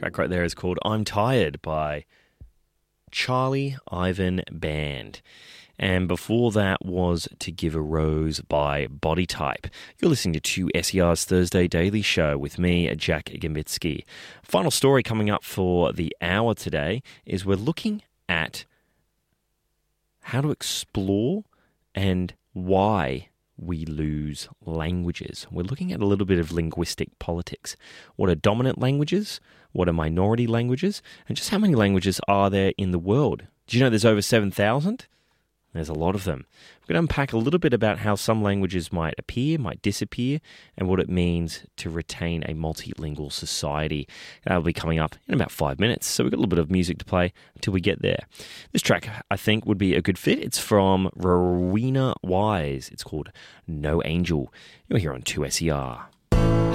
Track right there is called I'm Tired by Charlie Ivan Band. And before that was To Give a Rose by Body Type. You're listening to 2SER's Thursday Daily Show with me, Jack Gambitsky. Final story coming up for the hour today is we're looking at how to explore and why we lose languages. We're looking at a little bit of linguistic politics. What are dominant languages? What are minority languages? And just how many languages are there in the world? Do you know there's over 7,000? There's a lot of them. We're going to unpack a little bit about how some languages might appear, might disappear, and what it means to retain a multilingual society. That'll be coming up in about 5 minutes. So we've got a little bit of music to play until we get there. This track, I think, would be a good fit. It's from Rowena Wise. It's called No Angel. You're here on 2SER.